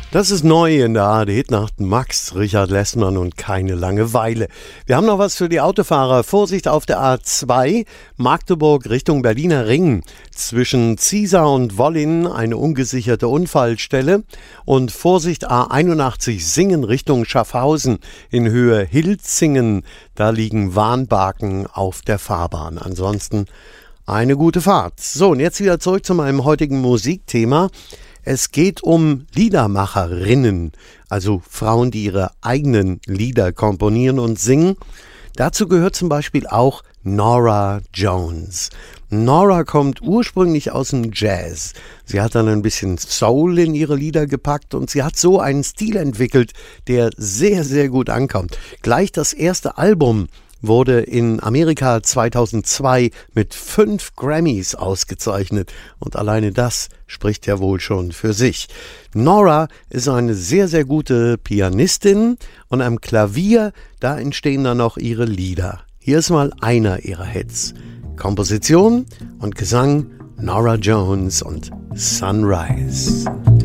Das ist neu in der ARD-Hitnacht. Max Richard Lessmann und keine Langeweile. Wir haben noch was für die Autofahrer. Vorsicht auf der A2, Magdeburg Richtung Berliner Ring. Zwischen Ziesar und Wollin eine ungesicherte Unfallstelle. Und Vorsicht A81 Singen Richtung Schaffhausen in Höhe Hilzingen. Da liegen Warnbarken auf der Fahrbahn. Ansonsten eine gute Fahrt. So, und jetzt wieder zurück zu meinem heutigen Musikthema. Es geht um Liedermacherinnen, also Frauen, die ihre eigenen Lieder komponieren und singen. Dazu gehört zum Beispiel auch Norah Jones. Norah kommt ursprünglich aus dem Jazz. Sie hat dann ein bisschen Soul in ihre Lieder gepackt und sie hat so einen Stil entwickelt, der sehr, sehr gut ankommt. Gleich das erste Album wurde in Amerika 2002 mit 5 Grammys ausgezeichnet. Und alleine das spricht ja wohl schon für sich. Norah ist eine sehr, sehr gute Pianistin und am Klavier, da entstehen dann noch ihre Lieder. Hier ist mal einer ihrer Hits. Komposition und Gesang Norah Jones und Sunrise.